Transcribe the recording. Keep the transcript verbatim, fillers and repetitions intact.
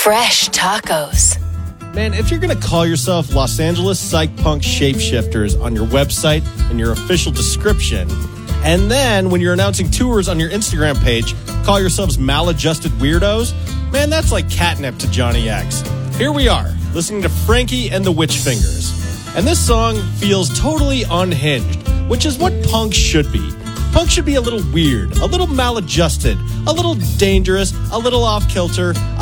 Fresh tacos. Man, if you're going to call yourself Los Angeles Psych Punk Shapeshifters on your website and your official description, and then when you're announcing tours on your Instagram page, call yourselves maladjusted weirdos, man, that's like catnip to Johnny X. Here we are, listening to Frankie and the Witch Fingers. And this song feels totally unhinged, which is what punk should be. Punk should be a little weird, a little maladjusted, a little dangerous, a little off-kilter,